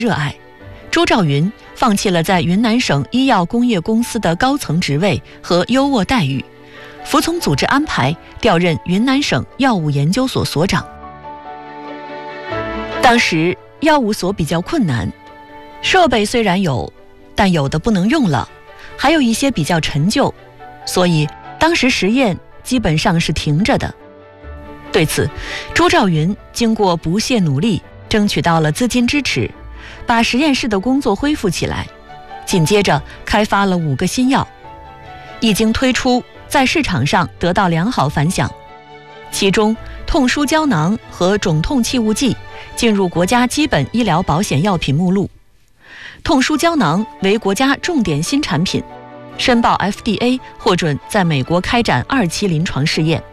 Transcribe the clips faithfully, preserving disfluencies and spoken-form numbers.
热爱，朱兆云放弃了在云南省医药工业公司的高层职位和优渥待遇，服从组织安排，调任云南省药物研究所所长。当时药物所比较困难，设备虽然有，但有的不能用了，还有一些比较陈旧，所以当时实验基本上是停着的。对此，朱兆云经过不懈努力，争取到了资金支持，把实验室的工作恢复起来，紧接着开发了五个新药，一经推出，在市场上得到良好反响。其中痛舒胶囊和肿痛气雾剂进入国家基本医疗保险药品目录，痛舒胶囊为国家重点新产品，申报 F D A 获准在美国开展二期临床试验。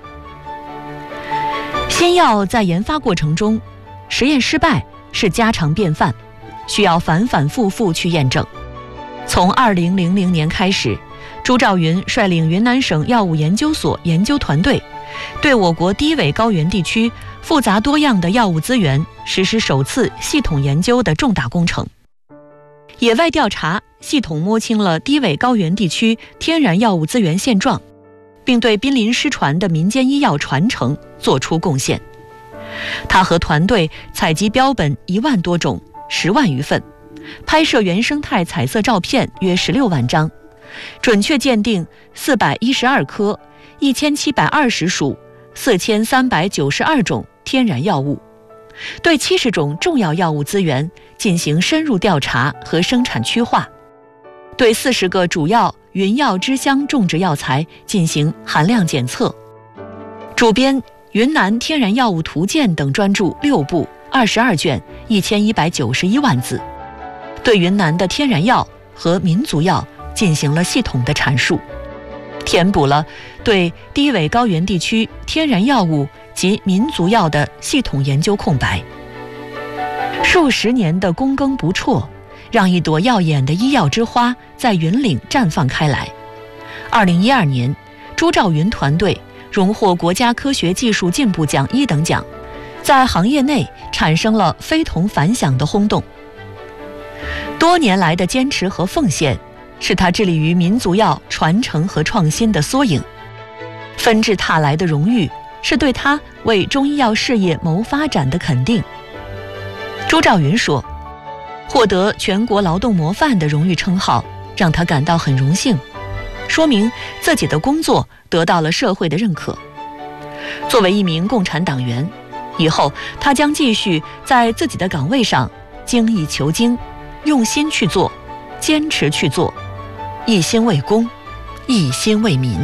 新药在研发过程中，实验失败是家常便饭，需要反反复复去验证。从二零零零年开始，朱兆云率领云南省药物研究所研究团队，对我国低纬高原地区复杂多样的药物资源实施首次系统研究的重大工程。野外调查系统摸清了低纬高原地区天然药物资源现状，并对濒临失传的民间医药传承做出贡献。他和团队采集标本一万多种，十万余份，拍摄原生态彩色照片约十六万张，准确鉴定四百一十二颗、一千七百二十属、四千三百九十二种天然药物，对七十种重要药物资源进行深入调查和生产区划，对四十个主要云药支香种植药材进行含量检测，主编《云南天然药物图鉴》等专著六部、二十二卷、一千一百九十一万字，对云南的天然药和民族药进行了系统的阐述，填补了对低纬高原地区天然药物及民族药的系统研究空白。数十年的躬耕不辍，让一朵耀眼的医药之花在云岭绽放开来。二零一二年，朱兆云团队荣获国家科学技术进步奖一等奖，在行业内产生了非同凡响的轰动。多年来的坚持和奉献，是他致力于民族药传承和创新的缩影。纷至沓来的荣誉，是对他为中医药事业谋发展的肯定。朱兆云说，获得全国劳动模范的荣誉称号，让他感到很荣幸，说明自己的工作得到了社会的认可。作为一名共产党员，以后他将继续在自己的岗位上精益求精，用心去做，坚持去做，一心为公，一心为民。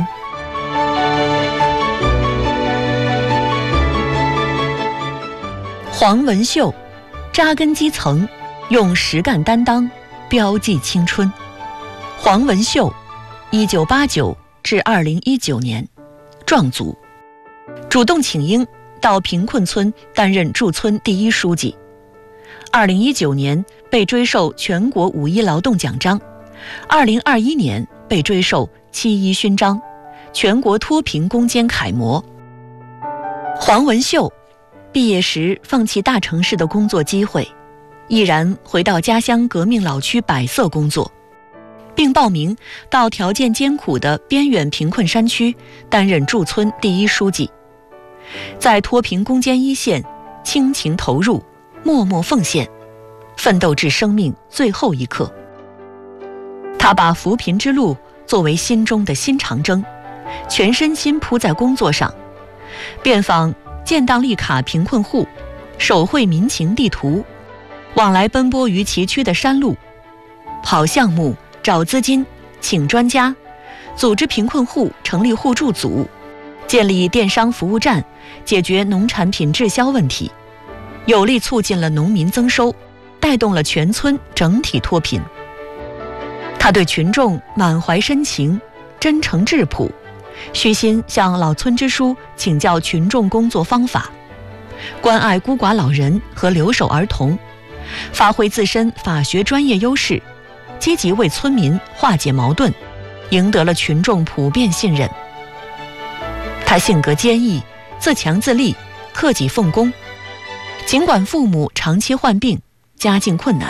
黄文秀扎根基层，用实干担当标记青春。黄文秀一九八九至二零一九年，壮族，主动请缨到贫困村担任驻村第一书记。二零一九年被追授全国五一劳动奖章，二零二一年被追授七一勋章，全国脱贫攻坚楷模。黄文秀毕业时放弃大城市的工作机会，毅然回到家乡革命老区百色工作，并报名到条件艰苦的边远贫困山区担任驻村第一书记，在脱贫攻坚一线倾情投入，默默奉献，奋斗至生命最后一刻。他把扶贫之路作为心中的新长征，全身心扑在工作上，遍访建档立卡贫困户，手绘民情地图，往来奔波于崎岖的山路，跑项目，找资金，请专家，组织贫困户成立互助组，建立电商服务站，解决农产品滞销问题，有力促进了农民增收，带动了全村整体脱贫。他对群众满怀深情，真诚质朴，虚心向老村支书请教群众工作方法，关爱孤寡老人和留守儿童，发挥自身法学专业优势，积极为村民化解矛盾，赢得了群众普遍信任。他性格坚毅，自强自立，克己奉公。尽管父母长期患病，家境困难，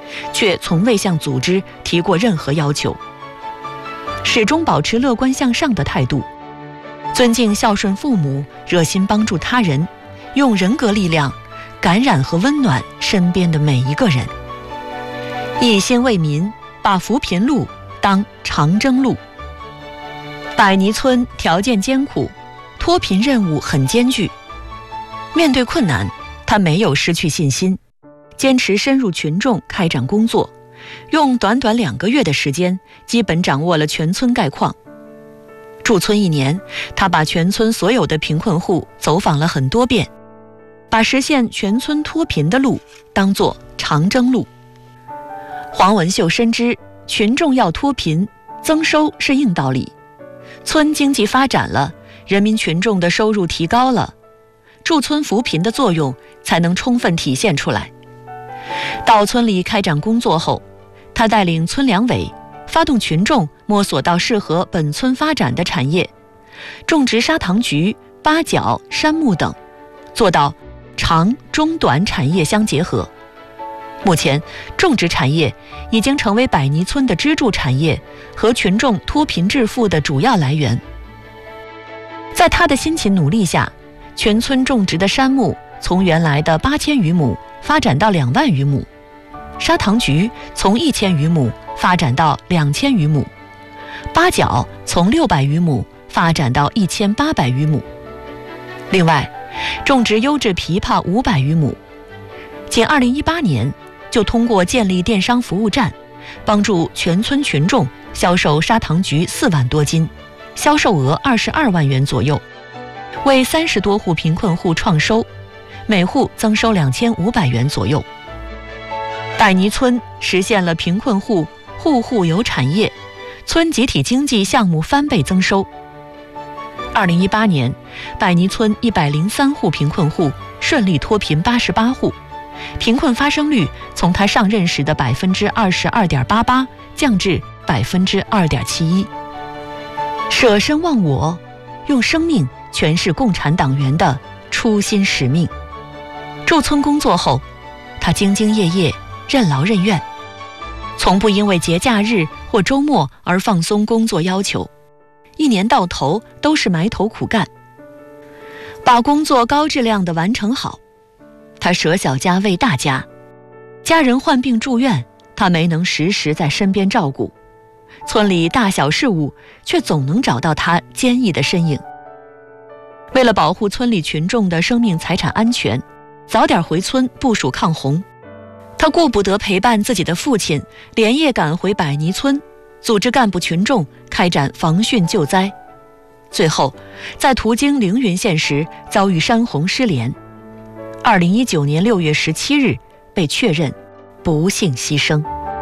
却从未向组织提过任何要求，始终保持乐观向上的态度，尊敬孝顺父母，热心帮助他人，用人格力量感染和温暖身边的每一个人，一心为民，把扶贫路当长征路。百泥村条件艰苦，脱贫任务很艰巨，面对困难，他没有失去信心，坚持深入群众开展工作，用短短两个月的时间，基本掌握了全村概况。驻村一年，他把全村所有的贫困户走访了很多遍，把实现全村脱贫的路当作长征路。黄文秀深知群众要脱贫，增收是硬道理，村经济发展了，人民群众的收入提高了，驻村扶贫的作用才能充分体现出来。到村里开展工作后，他带领村两委发动群众摸索到适合本村发展的产业，种植砂糖橘、八角、杉木等，做到长中短产业相结合。目前，种植产业已经成为百泥村的支柱产业和群众脱贫致富的主要来源。在他的辛勤努力下，全村种植的杉木从原来的八千余亩发展到两万余亩，砂糖橘从一千余亩发展到两千余亩，八角从六百余亩发展到一千八百余亩。另外，种植优质枇杷五百余亩。仅二零一八年，就通过建立电商服务站，帮助全村群众销售砂糖橘四万多斤，销售额二十二万元左右，为三十多户贫困户创收，每户增收两千五百元左右。百泥村实现了贫困户户户有产业，村集体经济项目翻倍增收。二零一八年，百泥村一百零三户贫困户顺利脱贫八十八户，贫困发生率从他上任时的百分之二十二点八八降至百分之二点七一。舍身忘我，用生命诠释共产党员的初心使命。驻村工作后，他兢兢业业，任劳任怨，从不因为节假日或周末而放松工作要求，一年到头都是埋头苦干，把工作高质量地完成好。他舍小家为大家，家人患病住院，他没能时时在身边照顾，村里大小事务却总能找到他坚毅的身影。为了保护村里群众的生命财产安全，早点回村部署抗洪，他顾不得陪伴自己的父亲，连夜赶回百泥村，组织干部群众开展防汛救灾。最后，在途经凌云县时遭遇山洪失联，二零一九年六月十七日被确认不幸牺牲。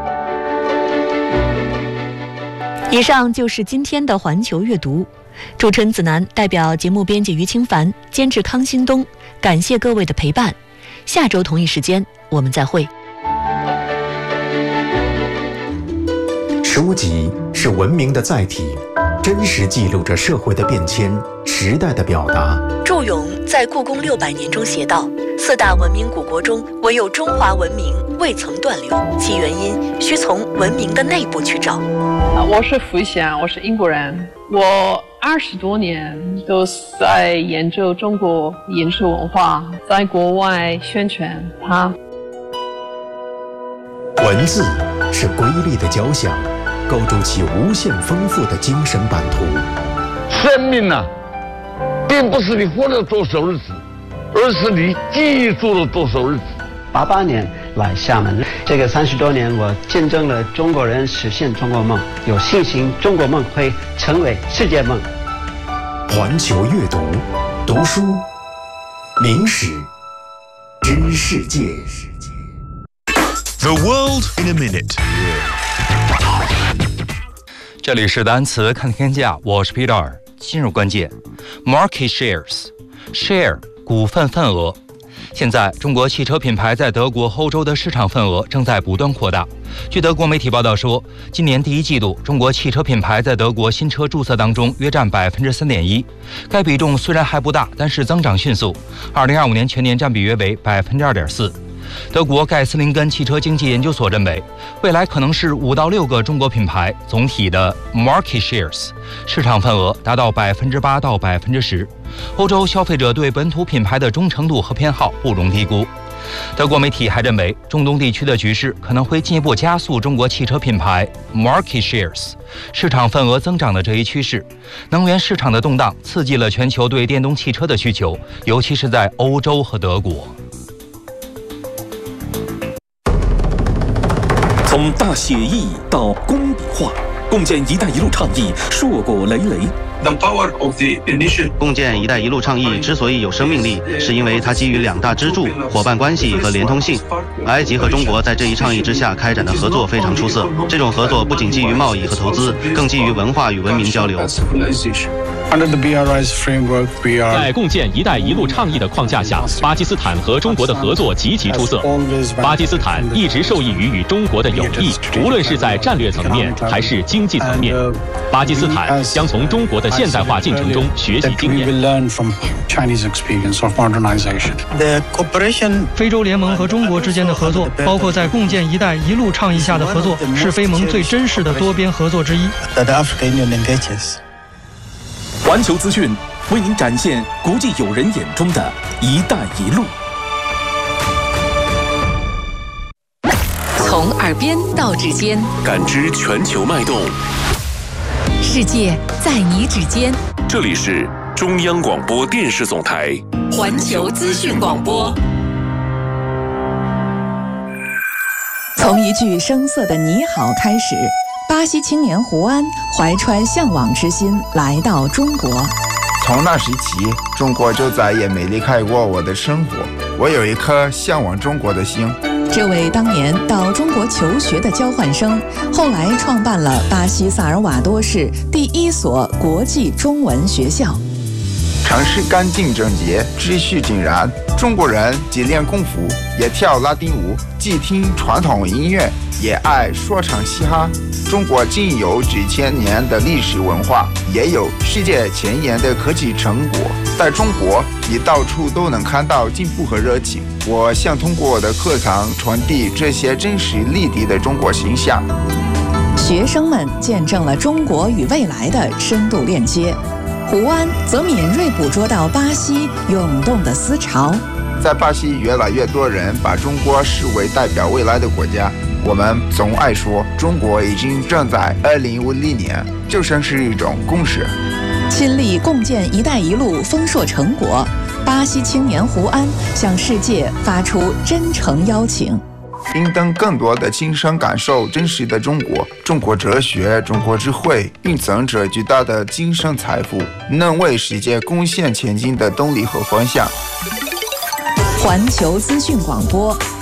以上就是今天的环球阅读，主持人子楠代表节目编辑于清凡，监制康新东，感谢各位的陪伴。下周同一时间我们再会。 书籍是文明的载体，真实记录着社会的变迁、时代的表达。 祝永在《故宫六百年》中写道：四大文明古国中，唯有中华文明未曾断流，其原因需从文明的内部去找。 我是福祥，我是英国人，我二十多年都在研究中国饮食文化，在国外宣传它。 文字是瑰丽的交响，构筑起无限丰富的精神版图。 生命啊，并不是你活了多少日子，而是你记住了多少日子。 八八年来厦门，这个三十多年，我见证了中国人实现中国梦，有信心中国梦会成为世界梦。 环球阅读，读书，明史，知世界。 The world in a minute。这里是单词看天下，我是 Peter。进入关键 ，market shares，share 股份份额。现在，中国汽车品牌在德国、欧洲的市场份额正在不断扩大。据德国媒体报道说，今年第一季度，中国汽车品牌在德国新车注册当中约占百分之三点一。该比重虽然还不大，但是增长迅速。二零二五年全年占比约为百分之二点四。 德国盖斯林根汽车经济研究所认为，未来可能是五到六个中国品牌总体的 market shares 市场份额达到百分之八到百分之十。欧洲消费者对本土品牌的忠诚度和偏好不容低估。德国媒体还认为，中东地区的局势可能会进一步加速中国汽车品牌 market shares 市场份额增长的这一趋势。能源市场的动荡刺激了全球对电动汽车的需求，尤其是在欧洲和德国。 从大写意到工笔画，共建“一带一路”倡议硕果累累。 共建“一带一路”倡议之所以有生命力，是因为它基于两大支柱：伙伴关系和连通性。埃及和中国在这一倡议之下开展的合作非常出色。这种合作不仅基于贸易和投资，更基于文化与文明交流。 在共建“一带一路”倡议的框架下，巴基斯坦和中国的合作极其出色。巴基斯坦一直受益于与中国的友谊，无论是在战略层面还是经济层面。巴基斯坦将从中国的现代化进程中学习经验。 非洲联盟和中国之间的合作，包括在共建“一带一路”倡议下的合作，是非盟最真实的多边合作之一。 环球资讯为您展现国际友人眼中的一带一路。 从耳边到指尖， 感知全球脉动。 世界在你指尖。 这里是中央广播电视总台环球资讯广播。 从一句生涩的你好开始，巴西青年胡安怀揣向往之心来到中国。 从那时起，中国就再也没离开过我的生活。我有一颗向往中国的心。 这位当年到中国求学的交换生，后来创办了巴西萨尔瓦多市第一所国际中文学校。 城市干净整洁，秩序井然。中国人既练功夫，也跳拉丁舞，既听传统音乐，也爱说唱嘻哈。中国既有几千年的历史文化，也有世界前沿的科技成果。在中国，你到处都能看到进步和热情。我想通过我的课堂传递这些真实立体的中国形象。 学生们见证了中国与未来的深度链接。胡安则敏锐捕捉到巴西涌动的思潮。 在巴西，越来越多人把中国视为代表未来的国家。我们总爱说，中国已经正在二零五零年，就像是一种共识。 亲历共建“一带一路”丰硕成果，巴西青年胡安向世界发出真诚邀请。 应当更多的亲身感受真实的中国，中国哲学、中国智慧蕴藏着巨大的精神财富，能为世界贡献前进的动力和方向。 环球资讯广播，